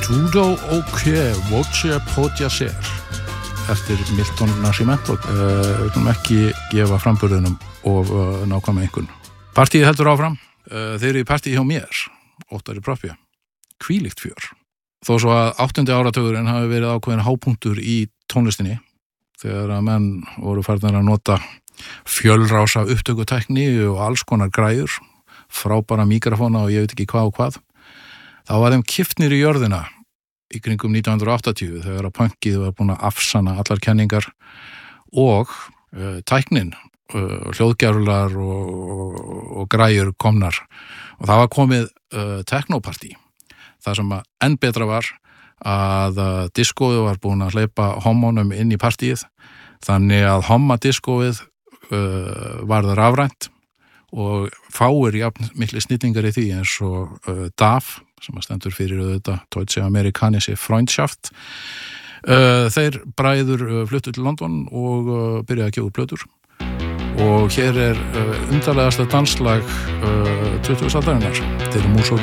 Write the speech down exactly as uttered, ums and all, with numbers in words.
Judo ok, voce podjaser eftir Milton Nascimento. Við viljum ekki gefa framburðunum og uh, nákvæmlega einhvern. Partíið heldur áfram. Uh, þeir eru í partíi hjá mér, Óttari Proppé. Hvílíkt fjör. Þó svo að áttundi áratugurinn hafi verið ákveðin hápunktur í tónlistinni þegar að menn voru farnir að nota fjölrása upptökutækni og alls konar græjur, frábæra míkrafóna og ég veit ekki hvað og hvað. Þá var þeim kippt niður í jörðina í kringum nítján hundrað og áttatíu þegar að punkið var búin að afsanna allar kenningar og uh, tæknin, uh, hljóðgerlar og, og, og græjur komnar og það var komið uh, technopartí. Það sem að enn betra var að uh, diskóið var búin að hleypa homónum inn í partíið þannig að homadiskóið uh, varð rafrænt og fáir jafn mikli snillingar í því eins og uh, D A F sem að stendur fyrir auðvitað Deutsche Amerikanische Freundschaft. Uh, þeir bræður uh, fluttu til London og uh, byrjaði að gefa út plötur og hér er uh, undarlegasta danslag uh, tuttugustu aldarinnar. Þeir eru mús og